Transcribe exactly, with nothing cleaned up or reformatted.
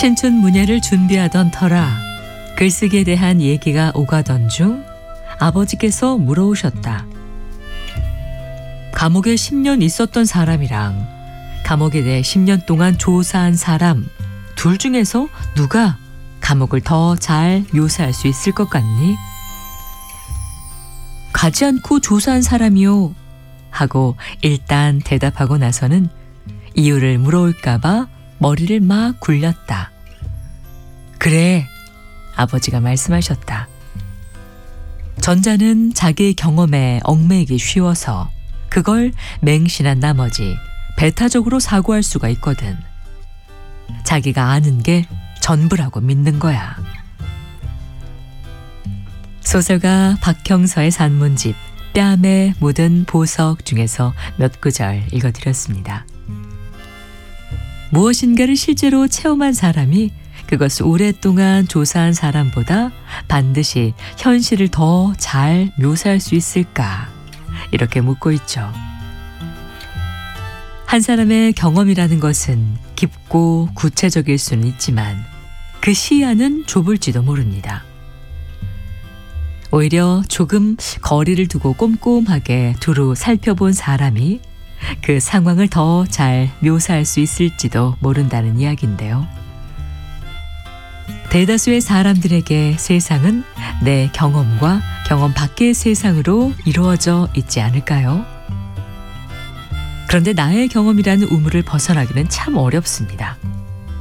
신춘문예를 준비하던 터라 글쓰기에 대한 얘기가 오가던 중 아버지께서 물어오셨다. 감옥에 십 년 있었던 사람이랑 감옥에 대해 십 년 동안 조사한 사람 둘 중에서 누가 감옥을 더 잘 묘사할 수 있을 것 같니? 가지 않고 조사한 사람이요. 하고 일단 대답하고 나서는 이유를 물어올까봐 머리를 막 굴렸다. 그래, 아버지가 말씀하셨다. 전자는 자기 경험에 얽매이기 쉬워서 그걸 맹신한 나머지 배타적으로 사고할 수가 있거든. 자기가 아는 게 전부라고 믿는 거야. 소설가 박형서의 산문집 뺨에 묻은 보석 중에서 몇 구절 읽어드렸습니다. 무엇인가를 실제로 체험한 사람이 그것을 오랫동안 조사한 사람보다 반드시 현실을 더 잘 묘사할 수 있을까? 이렇게 묻고 있죠. 한 사람의 경험이라는 것은 깊고 구체적일 수는 있지만 그 시야는 좁을지도 모릅니다. 오히려 조금 거리를 두고 꼼꼼하게 두루 살펴본 사람이 그 상황을 더 잘 묘사할 수 있을지도 모른다는 이야기인데요. 대다수의 사람들에게 세상은 내 경험과 경험 밖의 세상으로 이루어져 있지 않을까요? 그런데 나의 경험이라는 우물을 벗어나기는 참 어렵습니다.